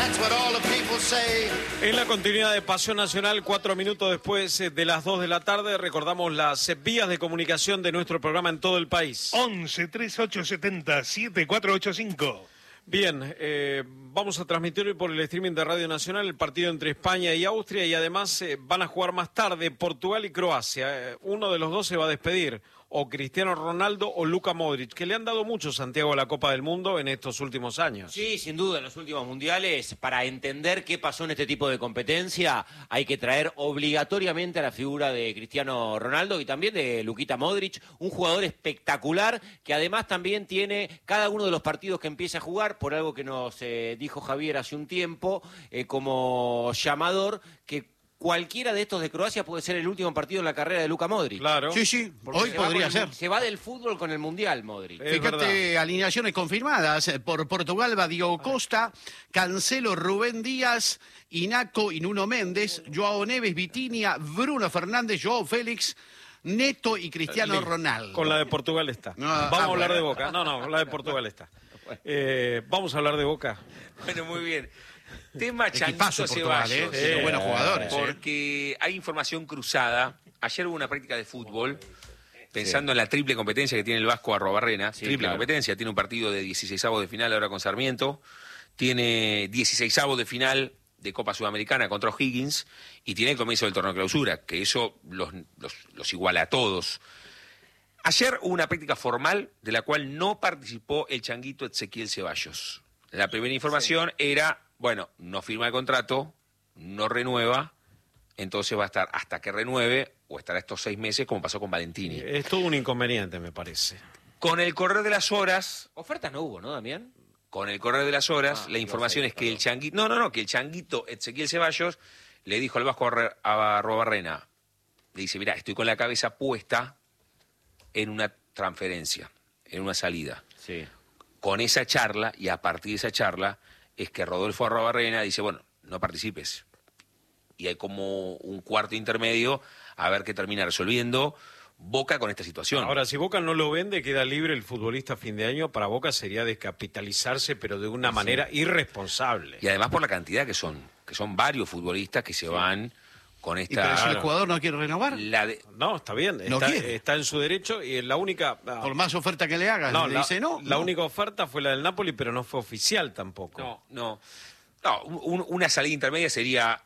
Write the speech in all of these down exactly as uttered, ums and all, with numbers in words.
En la continuidad de Pasión Nacional, cuatro minutos después de las dos de la tarde, recordamos las vías de comunicación de nuestro programa en todo el país. once, treinta y ocho, setenta, setenta y cuatro ochenta y cinco. Bien, eh, vamos a transmitir hoy por el streaming de Radio Nacional el partido entre España y Austria y además eh, van a jugar más tarde Portugal y Croacia. Eh, uno de los dos se va a despedir, o Cristiano Ronaldo o Luka Modric, que le han dado mucho, Santiago, a la Copa del Mundo en estos últimos años. Sí, sin duda, en los últimos mundiales, para entender qué pasó en este tipo de competencia, hay que traer obligatoriamente a la figura de Cristiano Ronaldo y también de Luquita Modric, un jugador espectacular que además también tiene cada uno de los partidos que empieza a jugar, por algo que nos eh, dijo Javier hace un tiempo, eh, como llamador, que cualquiera de estos de Croacia puede ser el último partido en la carrera de Luka Modric. Claro. Sí, sí, hoy podría ser. Se va del fútbol con el Mundial, Modric. Es Fíjate, verdad. alineaciones confirmadas. Por Portugal va Diogo Costa, Cancelo, Rubén Díaz, Inaco y Nuno Méndez, Joao Neves, Vitinha, Bruno Fernández, Joao Félix, Neto y Cristiano Ronaldo. Con la de Portugal está. No, vamos ah, a hablar bueno. de Boca. No, no, la de Portugal está. Eh, vamos a hablar de Boca. Bueno, muy bien. Tema Equipazo Changuito Portugal, Ceballos. ¿eh? Tiene buenos jugadores. ¿eh? Porque hay información cruzada. Ayer hubo una práctica de fútbol, pensando en la triple competencia que tiene el Vasco Arrobarrena. Sí, triple claro. competencia. Tiene un partido de dieciseisavos de final ahora con Sarmiento. Tiene dieciseisavos de final de Copa Sudamericana contra O'Higgins. Y tiene el comienzo del torneo de clausura, que eso los, los, los iguala a todos. Ayer hubo una práctica formal de la cual no participó el changuito Ezequiel Ceballos. La primera información sí. era, bueno, no firma el contrato, no renueva, entonces va a estar hasta que renueve o estará estos seis meses como pasó con Valentini. Es todo un inconveniente, me parece. Con el correr de las horas... Ofertas no hubo, ¿no, Damián? Con el correr de las horas, Ah, la información sé, es que el perdón. changuito... No, no, no, que el changuito Ezequiel Ceballos le dijo al Vasco Arrobarrena, le dice, mirá, estoy con la cabeza puesta en una transferencia, en una salida. Sí. Con esa charla, y a partir de esa charla, es que Rodolfo Arrobarrena dice, bueno, no participes. Y hay como un cuarto intermedio a ver qué termina resolviendo Boca con esta situación. Ahora, si Boca no lo vende, queda libre el futbolista a fin de año. Para Boca sería descapitalizarse, pero de una manera irresponsable. Y además por la cantidad que son, que son varios futbolistas que se van con ¿Y esta... pero si el jugador no quiere renovar? La de... No, está bien, No está, quiere. está en su derecho y la única... ah, Por más oferta que le hagas, no, le la, dice no. la no. única oferta fue la del Napoli, pero no fue oficial tampoco. No, no. No, un- una salida intermedia sería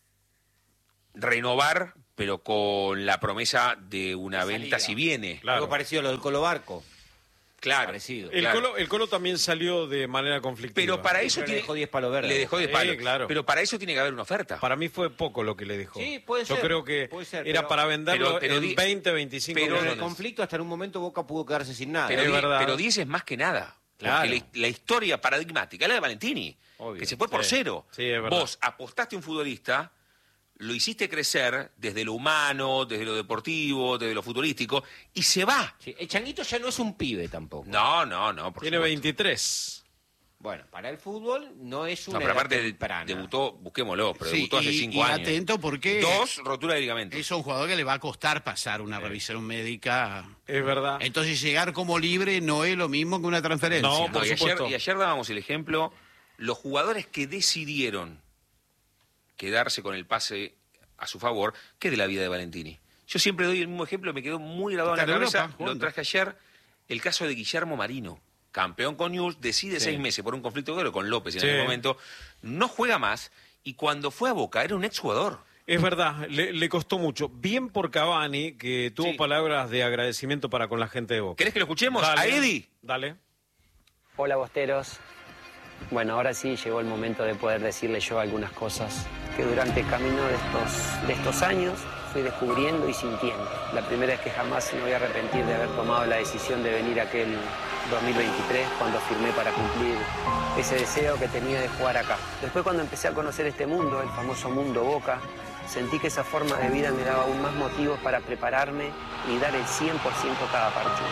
renovar, pero con la promesa de una La venta salida. si viene. Claro. Algo parecido a lo del Colo Barco. Claro. Parecido. El, Claro. Colo, el Colo también salió de manera conflictiva. Pero para eso Pero le tiene... dejó diez palos verdes. Le dejó diez Sí, palos. claro. Pero para eso tiene que haber una oferta. Para mí fue poco lo que le dejó. Sí, puede Yo ser, creo que puede ser, era pero- para venderlo pero- pero en di- veinte, veinticinco pero Pero en el millones. conflicto hasta en un momento Boca pudo quedarse sin nada. Pero, es di- verdad. pero diez es más que nada. Claro. Porque la, la historia paradigmática es la de Valentini, Obvio. que se fue por Sí. cero. Sí, es verdad. Vos apostaste a un futbolista, lo hiciste crecer desde lo humano, desde lo deportivo, desde lo futurístico, y se va. Sí, el Changuito ya no es un pibe tampoco. No, no, no. Por Tiene supuesto. veintitrés. Bueno, para el fútbol no es una No, pero edad aparte de- temprana. debutó, busquémoslo, pero Sí, debutó hace y- cinco y años. atento porque Dos, rotura de ligamento. es un jugador que le va a costar pasar una revisión médica. Es verdad. Entonces llegar como libre no es lo mismo que una transferencia. No, No, por y, ayer, supuesto. y ayer dábamos el ejemplo, los jugadores que decidieron quedarse con el pase a su favor, que de la vida de Valentini. Yo siempre doy el mismo ejemplo, me quedó muy grabado en Está la en cabeza, Europa, lo jugando. traje ayer, el caso de Guillermo Marino, campeón con News, decide Sí. seis meses por un conflicto de con López en Sí. aquel momento, no juega más, y cuando fue a Boca era un exjugador. Es verdad, le, le costó mucho. Bien por Cavani, que tuvo Sí. palabras de agradecimiento para con la gente de Boca. ¿Querés que lo escuchemos? Dale. A Eddie. Dale. Hola Bosteros. Bueno, ahora sí llegó el momento de poder decirle yo algunas cosas que durante el camino de estos, de estos años fui descubriendo y sintiendo. La primera es que jamás me voy a arrepentir de haber tomado la decisión de venir aquel dos mil veintitrés cuando firmé para cumplir ese deseo que tenía de jugar acá. Después cuando empecé a conocer este mundo, el famoso mundo Boca, sentí que esa forma de vida me daba aún más motivos para prepararme y dar el cien por ciento cada partido.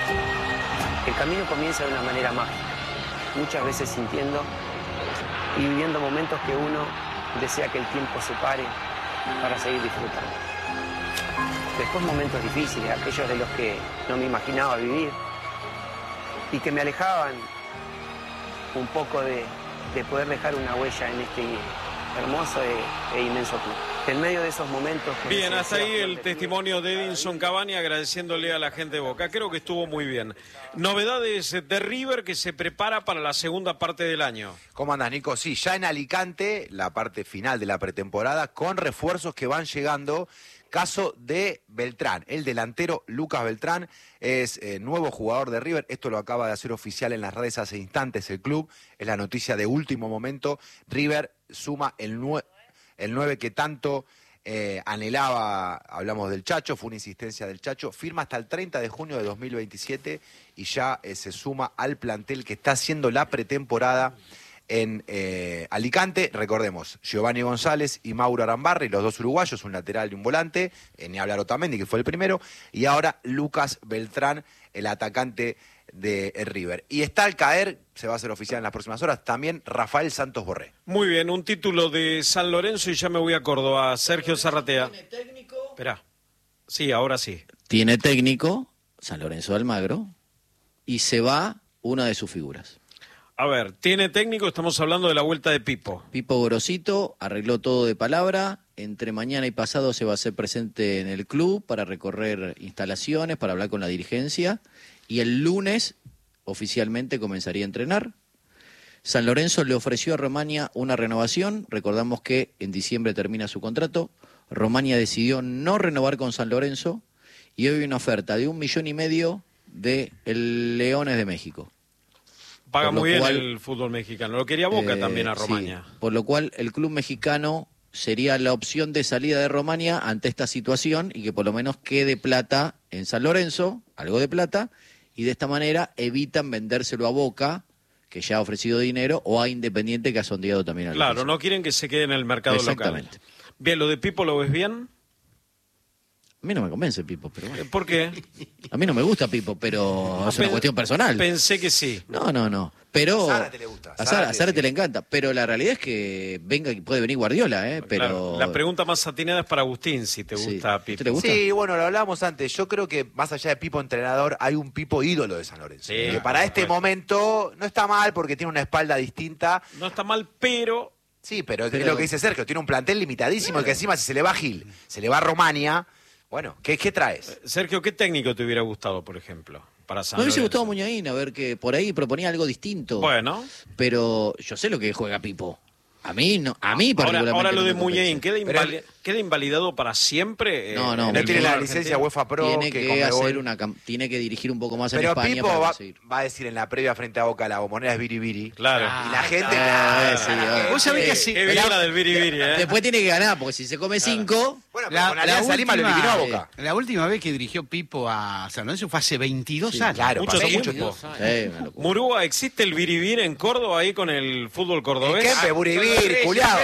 El camino comienza de una manera mágica, muchas veces sintiendo y viviendo momentos que uno desea que el tiempo se pare para seguir disfrutando. Después momentos difíciles, aquellos de los que no me imaginaba vivir y que me alejaban un poco de, de poder dejar una huella en este hermoso e, e inmenso club. En medio de esos momentos... Bien, hasta ahí el testimonio de Edinson Cavani agradeciéndole a la gente de Boca. Creo que estuvo muy bien. Novedades de River que se prepara para la segunda parte del año. ¿Cómo andas, Nico? Sí, ya en Alicante, la parte final de la pretemporada, con refuerzos que van llegando. Caso de Beltrán, el delantero Lucas Beltrán es eh, nuevo jugador de River. Esto lo acaba de hacer oficial en las redes hace instantes el club. Es la noticia de último momento. River suma el nueve. El nueve que tanto eh, anhelaba, hablamos del Chacho, fue una insistencia del Chacho, firma hasta el treinta de junio de dos mil veintisiete y ya eh, se suma al plantel que está haciendo la pretemporada en eh, Alicante. Recordemos, Giovanni González y Mauro Arambarri, los dos uruguayos, un lateral y un volante, eh, ni hablar Otamendi, que fue el primero, y ahora Lucas Beltrán, el atacante de River. Y está al caer, se va a hacer oficial en las próximas horas, también Rafael Santos Borré. Muy bien, un título de San Lorenzo y ya me voy a Córdoba. Sergio Zarratea. ¿Tiene técnico? Esperá. Sí, ahora sí. Tiene técnico, San Lorenzo de Almagro, y se va una de sus figuras. A ver, tiene técnico, estamos hablando de la vuelta de Pipo. Pipo Gorosito arregló todo de palabra. Entre mañana y pasado se va a hacer presente en el club para recorrer instalaciones, para hablar con la dirigencia. Y el lunes oficialmente comenzaría a entrenar. San Lorenzo le ofreció a Romania una renovación. Recordamos que en diciembre termina su contrato. Romania decidió no renovar con San Lorenzo y hoy hay una oferta de un millón y medio de el Leones de México. Paga muy bien cual, el fútbol mexicano. Lo quería Boca eh, también a Romania. Sí, por lo cual el club mexicano sería la opción de salida de Romania ante esta situación y que por lo menos quede plata en San Lorenzo, algo de plata, y de esta manera evitan vendérselo a Boca, que ya ha ofrecido dinero, o a Independiente, que ha sondeado también al Claro, no quieren que se quede en el mercado Exactamente. local. Bien, ¿lo de Pipo lo ves bien? A mí no me convence Pipo, pero bueno. ¿Por qué? A mí no me gusta Pipo, pero No, es una pen- cuestión personal. Pensé que sí. No, no, no. Pero A Zárate le gusta, A Zárate, Zárate, a Zárate sí. le encanta. Pero la realidad es que venga, puede venir Guardiola, ¿eh? Pero Claro, la pregunta más atinada es para Agustín, si te Sí. gusta ¿Te Pipo. le gusta? Sí, bueno, lo hablábamos antes. Yo creo que más allá de Pipo entrenador, hay un Pipo ídolo de San Lorenzo. Sí, que para por este supuesto. momento no está mal porque tiene una espalda distinta. No está mal, pero... Sí, pero, Pero- es lo que dice Sergio, tiene un plantel limitadísimo y que encima si se le va a Gil, se le va a Romania. Bueno, ¿qué, qué traes? Sergio, ¿qué técnico te hubiera gustado, por ejemplo, para San Me hubiese Lorenzo? gustado Muñain, a ver que por ahí proponía algo distinto. Bueno, Pero yo sé lo que juega Pipo. A mí no, a mí ahora, particularmente. ahora lo no de me convence. Muñain, ¿queda, Pero invali- ¿queda invalidado para siempre? eh, No, no, en No el tiene fútbol la argentino? licencia UEFA Pro Tiene que, que Conmebol- hacer una cam- tiene que dirigir un poco más en Pero España Pipo para va, conseguir. va a decir en la previa frente a Boca la bombonera es biribiri. Claro. Y la gente... Ah, Ah, sí, la obvio. gente- Vos sabés que sí. Qué bien la del biribiri, ¿eh? Después tiene que ganar, porque si se come cinco, Bueno, pero La, con la Alianza Lima lo última, eliminó a Boca. la última vez que dirigió Pipo a San Lorenzo fue hace veintidós años. Claro, Mucho pasó tiempo. mucho tiempo. eh, una locura. Murúa, ¿existe el biribiri en Córdoba ahí con el fútbol cordobés? Kempe, Buribir, culiao.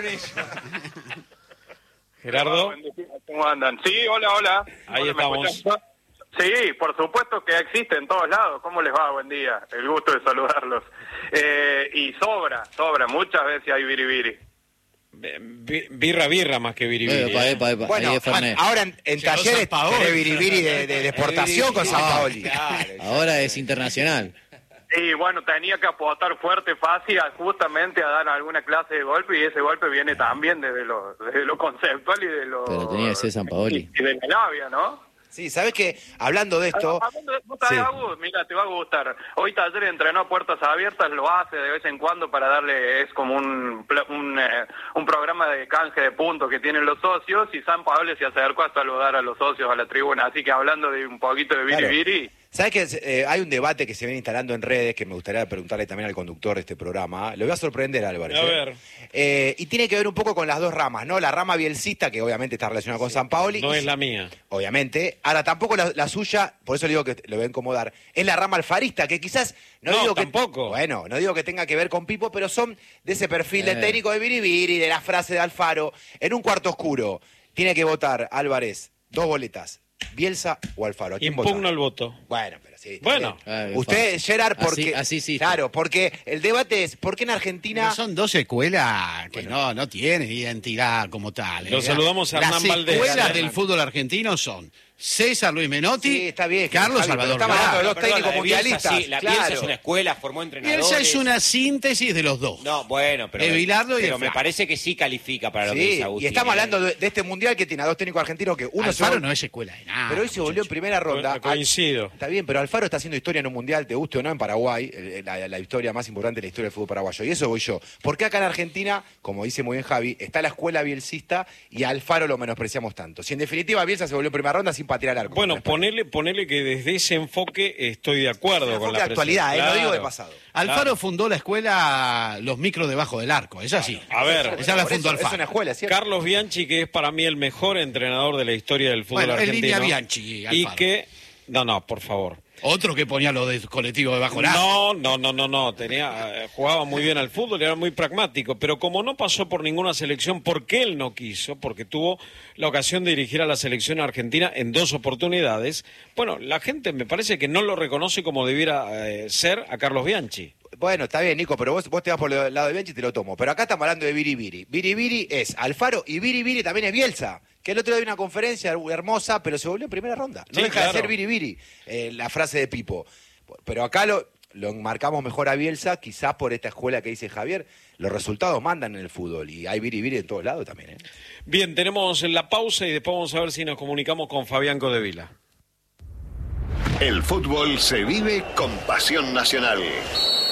Gerardo, ¿Cómo andan? Sí, hola, hola. Ahí Hola, ¿me estamos. escuchan? Sí, por supuesto que existe en todos lados. ¿Cómo les va? Buen día. El gusto de saludarlos. Eh, y sobra, sobra. Muchas veces hay biribiri. bi- birra, birra más que biribiri. Epa, ¿eh? epa, epa. Bueno, Ahí es Fernet. ahora en, en Llegó talleres San Paoli. tenés biribiri de, de, de exportación con San Paoli. Ahora es internacional. Y bueno, tenía que apostar fuerte, fácil, a- justamente a dar alguna clase de golpe, y ese golpe viene también desde lo, desde lo conceptual y de lo... Pero tenía que ser San Paoli. Y de la labia, ¿no? Sí, ¿sabes qué? Hablando de esto... Hablando de- ¿vos sabés, Sí. Agus? Mira, te va a gustar. Hoy Taller entrenó a puertas abiertas, lo hace de vez en cuando para darle, es como un pla- un, eh, un programa de canje de puntos que tienen los socios, y San Pablo se acercó a saludar a los socios a la tribuna. Así que hablando de un poquito de Claro. biribiri, ¿Sabes que eh, hay un debate que se viene instalando en redes que me gustaría preguntarle también al conductor de este programa? Lo voy a sorprender, Álvarez. A ¿eh? ver. Eh, y tiene que ver un poco con las dos ramas, ¿no? La rama bielcista, que obviamente está relacionada con San Paoli. No y- es la mía. Obviamente. Ahora, tampoco la, la suya, por eso le digo que lo voy a incomodar, es la rama alfarista, que quizás... No, No, digo que, tampoco. Bueno, no digo que tenga que ver con Pipo, pero son de ese perfil de Eh. técnico de Biribiri, de la frase de Alfaro. En un cuarto oscuro, tiene que votar Álvarez, dos boletas, Bielsa o Alfaro. ¿A quién vota? Impugno el voto. Bueno, pero sí, está Bueno. bien. Ah, Usted, fácil. Gerard, Así- porque... así sí. Claro, porque el debate es, ¿por qué en Argentina... Pero son dos escuelas que no, no tienen identidad como tal. ¿eh? Lo saludamos a Las Hernán Valdés. escuelas Hernán. del fútbol argentino son César Luis Menotti, Sí, está bien, Carlos Javi, pero Salvador estamos hablando de Gallardo. los técnicos la de Bielsa, mundialistas, sí, la claro. Bielsa es una escuela, formó entrenadores. Bielsa es una síntesis de los dos. No, bueno, pero, De Bilardo y de pero me Flaco. parece que sí califica para lo que Sí, dice y Agustín. estamos ¿eh? hablando de, de este mundial que tiene a dos técnicos argentinos que uno se Alfaro vol- no es escuela de nada. Pero hoy se volvió en muchacho. primera ronda. Co- coincido. Está bien, pero Alfaro está haciendo historia en un mundial, te guste o no, en Paraguay, eh, la, la historia más importante de la historia del fútbol paraguayo. Y eso voy yo. Porque acá en Argentina, como dice muy bien Javi, está la escuela bielcista y a Alfaro lo menospreciamos tanto. Si en definitiva Bielsa se volvió en primera ronda sin patear al arco. Bueno, ponele, ponele que desde ese enfoque estoy de acuerdo Es un con enfoque la de actualidad, presión. eh, no digo de Claro. pasado. Alfaro Claro. fundó la escuela Los Micros debajo del arco, es así. A ver, Esa la Por fundó eso, es Alfaro. una escuela, ¿cierto? Carlos Bianchi, que es para mí el mejor entrenador de la historia del fútbol Bueno, en argentino. línea Bianchi, Y Alfaro. que... No, no, por favor. Otro que ponía los de colectivo debajo del arco. No, no, no, no, no. Tenía, eh, jugaba muy bien al fútbol, era muy pragmático. Pero como no pasó por ninguna selección, porque él no quiso, porque tuvo la ocasión de dirigir a la selección argentina en dos oportunidades, bueno, la gente me parece que no lo reconoce como debiera eh, ser a Carlos Bianchi. Bueno, está bien, Nico, pero vos, vos te vas por el lado de Bianchi y te lo tomo. Pero acá estamos hablando de Biribiri. Biribiri es Alfaro y Biribiri también es Bielsa. Que el otro día dio una conferencia hermosa, pero se volvió en primera ronda. No Sí, deja claro. de ser Biribiri, eh, la frase de Pipo. Pero acá lo, lo enmarcamos mejor a Bielsa, quizás por esta escuela que dice Javier. Los resultados mandan en el fútbol y hay Biribiri en todos lados también. ¿eh? Bien, tenemos la pausa y después vamos a ver si nos comunicamos con Fabián Codevila. El fútbol se vive con pasión nacional.